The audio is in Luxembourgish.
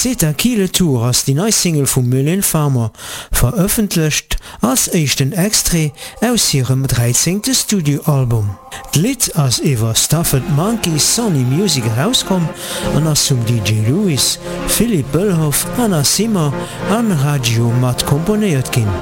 Kiele Tour ass die neue Single vum Mylène Farmer veröffentlicht als echten Extre aus ihrem 13. Studioalbum. D'Lied ass iwwer Stafford Monkey Sony Music herauskom an ass zum DJ Louis, Philipp Böllhoff, Anna Simmer an Radio mat komponiert ginn.